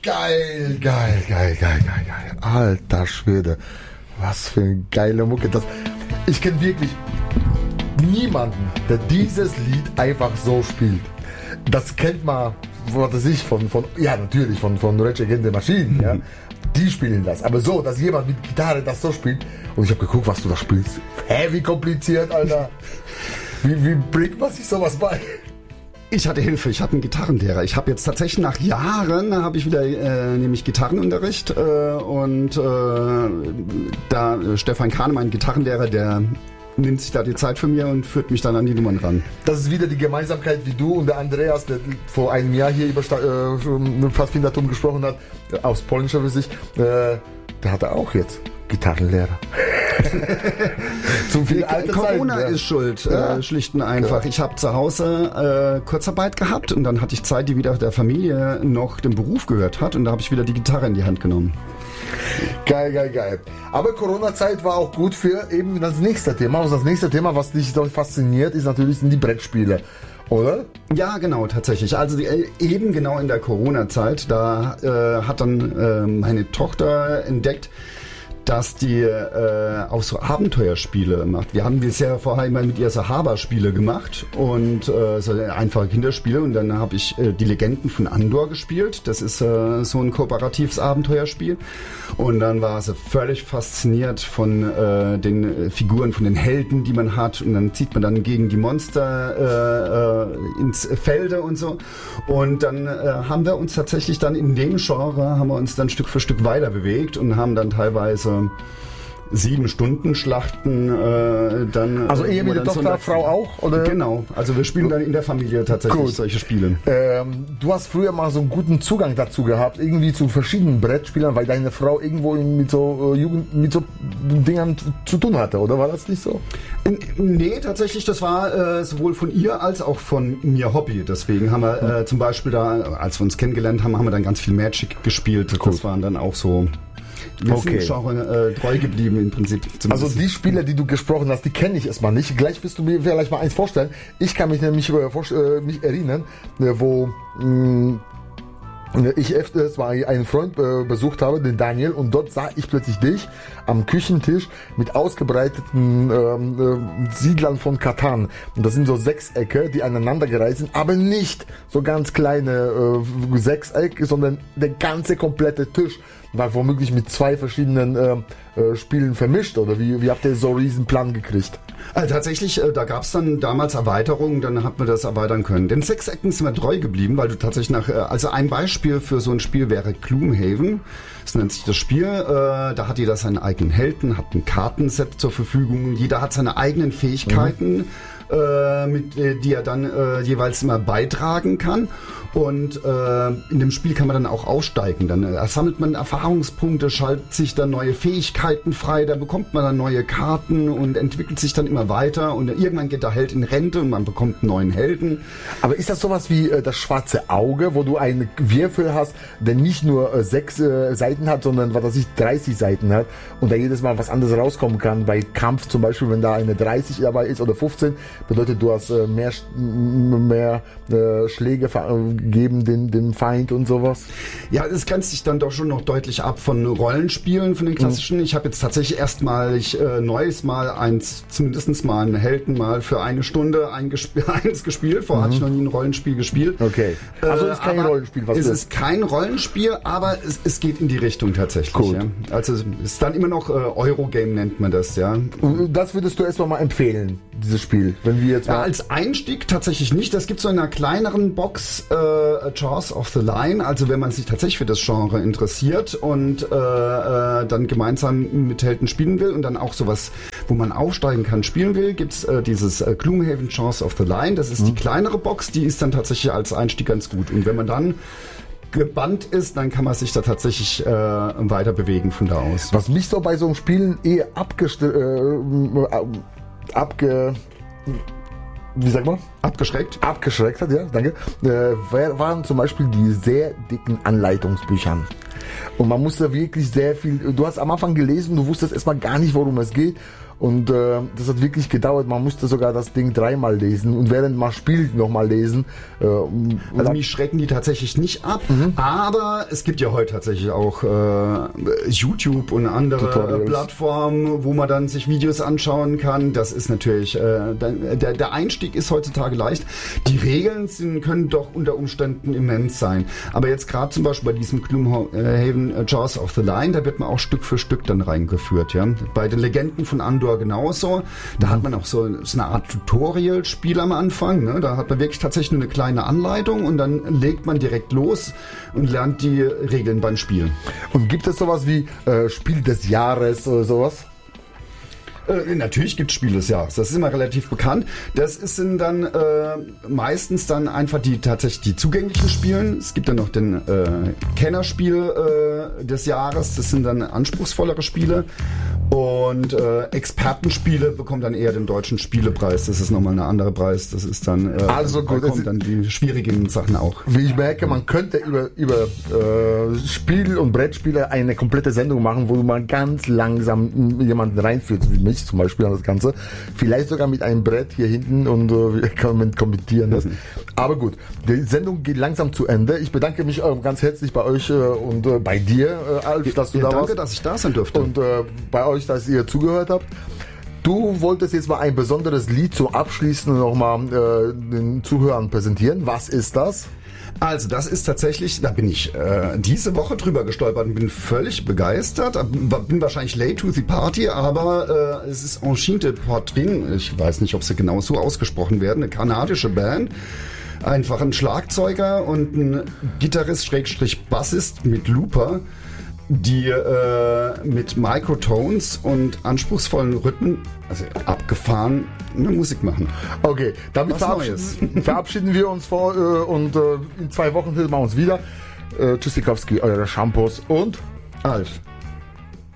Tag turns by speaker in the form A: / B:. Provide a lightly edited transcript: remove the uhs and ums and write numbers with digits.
A: Geil. Alter Schwede. Was für eine geile Mucke. Ich kenne wirklich niemanden, der dieses Lied einfach so spielt. Das kennt man, was weiß ich, von Rage Against the Machine, ja. Die spielen das. Aber so, dass jemand mit Gitarre das so spielt. Und ich habe geguckt, was du da spielst. Hä, wie kompliziert, Alter. Wie bringt man sich sowas bei?
B: Ich hatte Hilfe, ich hatte einen Gitarrenlehrer. Ich habe jetzt tatsächlich nach Jahren, habe ich wieder nämlich Gitarrenunterricht da Stefan Kahne, mein Gitarrenlehrer, der nimmt sich da die Zeit für mir und führt mich dann an die Nummern ran. Das ist wieder die Gemeinsamkeit wie du und der Andreas, der vor einem Jahr hier über Pfadfindertum gesprochen hat, aus Polnischer für sich, der hatte auch jetzt Gitarrenlehrer. Zum viel Corona Zeit, ist schuld, schlicht und einfach. Ja. Ich habe zu Hause Kurzarbeit gehabt und dann hatte ich Zeit, die wieder der Familie noch den Beruf gehört hat und da habe ich wieder die Gitarre in die Hand genommen. Geil. Aber Corona-Zeit war auch gut für eben das nächste Thema. Und das nächste Thema, was dich so fasziniert, sind die Brettspiele. Oder? Ja, genau, tatsächlich. Also eben genau in der Corona-Zeit, da hat dann meine Tochter entdeckt, dass die auch so Abenteuerspiele macht. Wir haben bisher vorher immer mit ihr so Haber-Spiele gemacht und so einfache Kinderspiele und dann habe ich die Legenden von Andor gespielt. Das ist so ein kooperatives Abenteuerspiel und dann war sie völlig fasziniert von den Figuren, von den Helden, die man hat und dann zieht man dann gegen die Monster ins Felde und so und dann haben wir uns tatsächlich dann in dem Genre, haben wir uns dann Stück für Stück weiter bewegt und haben dann teilweise 7 Stunden Schlachten dann. Also Ehe mit der Tochter, Frau auch? Oder? Genau, also wir spielen dann in der Familie tatsächlich solche Spiele. Du hast früher mal so einen guten Zugang dazu gehabt, irgendwie zu verschiedenen Brettspielern, weil deine Frau irgendwo mit so Dingern zu tun hatte, oder war das nicht so? Nee, tatsächlich, das war sowohl von ihr als auch von mir Hobby. Deswegen haben wir zum Beispiel da, als wir uns kennengelernt haben, haben wir dann ganz viel Magic gespielt. Cool. Das waren dann auch so. Wir sind Genre treu geblieben im Prinzip. Also die Spiele, die du gesprochen hast, die kenne ich erstmal nicht. Gleich wirst du mir vielleicht mal eins vorstellen. Ich kann mich nämlich mich erinnern, wo ich öfters mal einen Freund besucht habe, den Daniel, und dort sah ich plötzlich dich am Küchentisch mit ausgebreiteten Siedlern von Katan. Und das sind so Sechsecke, die aneinandergereiht sind, aber nicht so ganz kleine Sechsecke, sondern der ganze komplette Tisch war womöglich mit 2 verschiedenen Spielen vermischt, oder wie habt ihr so einen riesen Plan gekriegt? Also tatsächlich, da gab es dann damals Erweiterungen, dann hat man das erweitern können. Den Sechsecken sind wir treu geblieben, weil du tatsächlich also ein Beispiel für so ein Spiel wäre Gloomhaven, das nennt sich das Spiel, da hat jeder seinen eigenen Helden, hat ein Kartenset zur Verfügung, jeder hat seine eigenen Fähigkeiten, die er dann jeweils immer beitragen kann. Und in dem Spiel kann man dann auch aufsteigen. Dann sammelt man Erfahrungspunkte, schaltet sich dann neue Fähigkeiten frei, da bekommt man dann neue Karten und entwickelt sich dann immer weiter. Und irgendwann geht der Held in Rente und man bekommt einen neuen Helden. Aber ist das sowas wie das schwarze Auge, wo du einen Würfel hast, der nicht nur 6 Seiten hat, sondern was weiß ich, 30 Seiten hat und da jedes Mal was anderes rauskommen kann? Bei Kampf zum Beispiel, wenn da eine 30 dabei ist oder 15, bedeutet du hast mehr Schläge geben dem Feind und sowas? Ja, es grenzt sich dann doch schon noch deutlich ab von Rollenspielen, von den klassischen. Ich habe jetzt tatsächlich erstmalig Neues mal zumindest mal einen Helden mal für eine Stunde eins gespielt. Vorher hatte ich noch nie ein Rollenspiel gespielt. Okay. Also es ist kein Rollenspiel, was es ist kein Rollenspiel, aber es geht in die Richtung tatsächlich. Gut. Ja. Also es ist dann immer noch Eurogame nennt man das, ja. Und das würdest du erstmal mal empfehlen, dieses Spiel, wenn wir jetzt mal als Einstieg tatsächlich nicht. Das gibt so in einer kleineren Box Jaws of the Line, also wenn man sich tatsächlich für das Genre interessiert und dann gemeinsam mit Helden spielen will und dann auch sowas, wo man aufsteigen kann, spielen will, gibt's dieses Gloomhaven Jaws of the Line. Das ist die kleinere Box, die ist dann tatsächlich als Einstieg ganz gut. Und wenn man dann gebannt ist, dann kann man sich da tatsächlich weiter bewegen von da aus. Was mich so bei so einem Spielen Abgeschreckt hat, ja, danke. Waren zum Beispiel die sehr dicken Anleitungsbüchern.
A: Und man musste wirklich sehr viel, du hast am Anfang gelesen, du wusstest erstmal gar nicht, worum es geht. Und das hat wirklich gedauert. Man musste sogar das Ding 3-mal lesen und während man spielt nochmal lesen.
B: Also mich schrecken die tatsächlich nicht ab, aber es gibt ja heute tatsächlich auch YouTube und andere Plattformen, wo man dann sich Videos anschauen kann. Das ist natürlich, der Einstieg ist heutzutage leicht. Die Regeln können doch unter Umständen immens sein. Aber jetzt gerade zum Beispiel bei diesem Gloomhaven Jaws of the Lion, da wird man auch Stück für Stück dann reingeführt. Ja? Bei den Legenden von Andor genauso. Da hat man auch so eine Art Tutorial-Spiel am Anfang. Ne? Da hat man wirklich tatsächlich nur eine kleine Anleitung und dann legt man direkt los und lernt die Regeln beim Spielen.
A: Und gibt es sowas wie Spiel des Jahres oder sowas?
B: Natürlich gibt es Spiele des Jahres. Das ist immer relativ bekannt. Sind dann meistens dann einfach tatsächlich die zugänglichen Spielen. Es gibt dann noch den Kennerspiel des Jahres. Das sind dann anspruchsvollere Spiele. Und Expertenspiele bekommen dann eher den deutschen Spielepreis. Das ist nochmal ein anderer Preis. Das ist dann
A: also gut,
B: da kommen dann die schwierigen Sachen auch.
A: Wie ich merke, man könnte über Spiel- und Brettspiele eine komplette Sendung machen, wo man ganz langsam jemanden reinführt, wie mich zum Beispiel an das Ganze. Vielleicht sogar mit einem Brett hier hinten und wir können kommentieren das. Aber gut, die Sendung geht langsam zu Ende. Ich bedanke mich ganz herzlich bei euch und bei dir, Alf, dass du da warst.
B: Danke, dass ich da sein durfte.
A: Und bei euch, dass ihr zugehört habt. Du wolltest jetzt mal ein besonderes Lied zum Abschließen nochmal den Zuhörern präsentieren. Was ist das?
B: Also das ist tatsächlich, da bin ich diese Woche drüber gestolpert und bin völlig begeistert. Bin wahrscheinlich late to the party, aber es ist Enchinte Portrin. Ich weiß nicht, ob sie genau so ausgesprochen werden. Eine kanadische Band. Einfach ein Schlagzeuger und ein Gitarrist-Bassist mit Looper, die mit Microtones und anspruchsvollen Rhythmen, also abgefahren, eine Musik machen.
A: Okay, damit verabschieden wir uns und in 2 Wochen hören wir uns wieder. Tschüssikowski, eure Shampoos und
B: Alf.